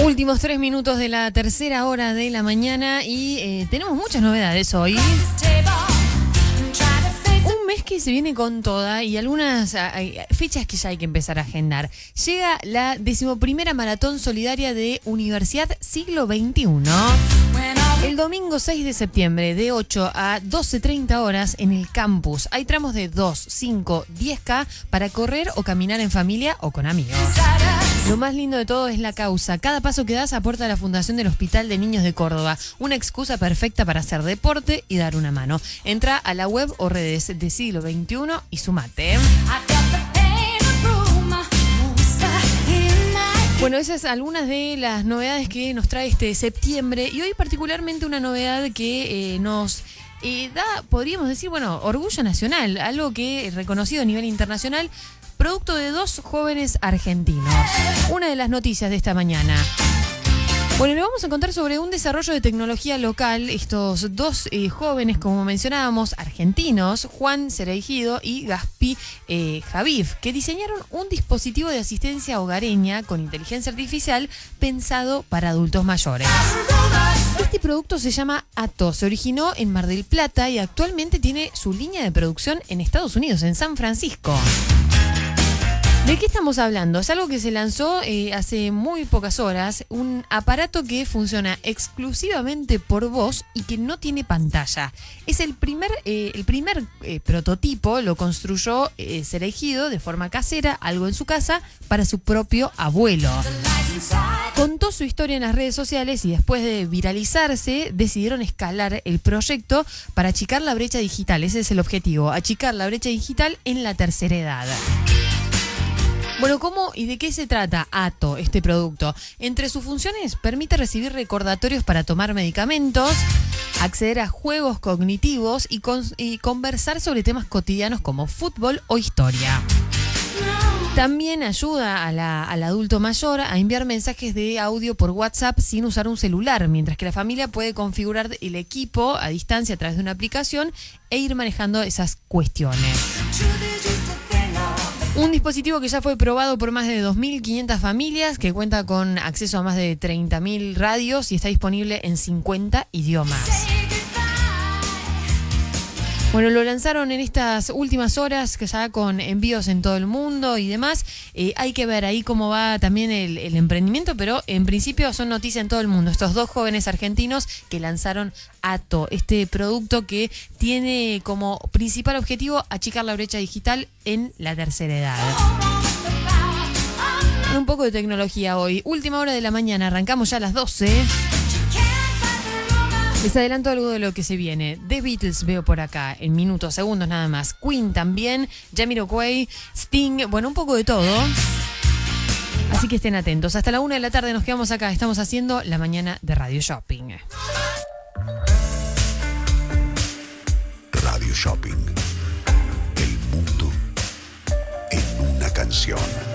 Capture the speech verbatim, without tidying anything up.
Últimos tres minutos de la tercera hora de la mañana y eh, tenemos muchas novedades hoy. Un mes que se viene con toda y algunas hay, fechas que ya hay que empezar a agendar. Llega la decimoprimera maratón solidaria de Universidad Siglo veintiuno. El domingo seis de septiembre de ocho a doce treinta horas en el campus. Hay tramos de dos, cinco, diez kilómetros para correr o caminar en familia o con amigos. Lo más lindo de todo es la causa. Cada paso que das aporta a la Fundación del Hospital de Niños de Córdoba. Una excusa perfecta para hacer deporte y dar una mano. Entra a la web o redes de Siglo veintiuno y sumate. Bueno, esas son algunas de las novedades que nos trae este septiembre y hoy particularmente una novedad que eh, nos eh, da, podríamos decir, bueno, orgullo nacional, algo que es reconocido a nivel internacional, producto de dos jóvenes argentinos. Una de las noticias de esta mañana. Bueno, le vamos a contar sobre un desarrollo de tecnología local. Estos dos eh, jóvenes, como mencionábamos, argentinos, Juan Cereijido y Gaspi eh, Javif, que diseñaron un dispositivo de asistencia hogareña con inteligencia artificial pensado para adultos mayores. Este producto se llama Ato, se originó en Mar del Plata y actualmente tiene su línea de producción en Estados Unidos, en San Francisco. ¿De qué estamos hablando? Es algo que se lanzó eh, hace muy pocas horas, un aparato que funciona exclusivamente por voz y que no tiene pantalla. Es el primer, eh, el primer eh, prototipo, lo construyó eh, Cereijido de forma casera, algo en su casa, para su propio abuelo. Contó su historia en las redes sociales y después de viralizarse decidieron escalar el proyecto para achicar la brecha digital. Ese es el objetivo, achicar la brecha digital en la tercera edad. Bueno, ¿cómo y de qué se trata Ato, este producto? Entre sus funciones permite recibir recordatorios para tomar medicamentos, acceder a juegos cognitivos y, con, y conversar sobre temas cotidianos como fútbol o historia. También ayuda a la, al adulto mayor a enviar mensajes de audio por WhatsApp sin usar un celular, mientras que la familia puede configurar el equipo a distancia a través de una aplicación e ir manejando esas cuestiones. Un dispositivo que ya fue probado por más de dos mil quinientas familias, que cuenta con acceso a más de treinta mil radios y está disponible en cincuenta idiomas. Bueno, lo lanzaron en estas últimas horas, que ya con envíos en todo el mundo y demás. Eh, hay que ver ahí cómo va también el, el emprendimiento, pero en principio son noticia en todo el mundo. Estos dos jóvenes argentinos que lanzaron Ato, este producto que tiene como principal objetivo achicar la brecha digital en la tercera edad. Un poco de tecnología hoy. Última hora de la mañana, arrancamos ya a las doce. Les adelanto algo de lo que se viene. The Beatles veo por acá, en minutos, segundos nada más. Queen también, Jamiroquai, Sting, bueno, un poco de todo. Así que estén atentos. Hasta la una de la tarde nos quedamos acá. Estamos haciendo la mañana de Radio Shopping. Radio Shopping. El mundo en una canción.